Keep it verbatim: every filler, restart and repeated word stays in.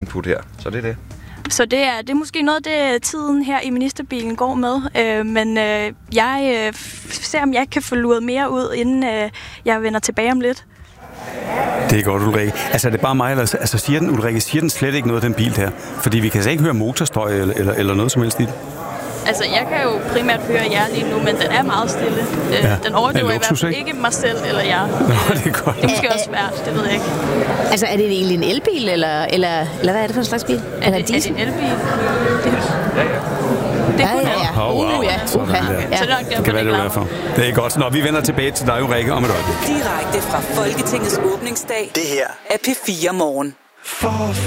input her. Så det er det. Så det er, det er måske noget af det, tiden her i ministerbilen går med. Øh, men øh, jeg øh, ser, om jeg kan få luret mere ud, inden øh, jeg vender tilbage om lidt. Det er godt, Ulrike. Altså, er det bare mig, eller altså, siger den, Ulrike, siger den slet ikke noget, den bil her? Fordi vi kan altså ikke høre motorstøj eller, eller, eller noget som helst i det. Altså, jeg kan jo primært høre jer lige nu, men den er meget stille. Ja. Den overdøver i hvert fald ikke mig selv eller jer. Nå, det er godt. Det er måske også svært, det ved jeg ikke. Altså, er det egentlig en elbil, eller, eller, eller hvad er det for en slags bil? Er det, er det en elbil? Det, ja, ja. Det ja, ja, ja. Oh, wow. Uh, ja. Sådan der. Okay. Så det, det kan være, det er derfor. Det er godt. Nå, vi vender tilbage til dig, Ulrike, om et øjeblik. Direkte fra Folketingets åbningsdag. Det her er P fire Morgen. For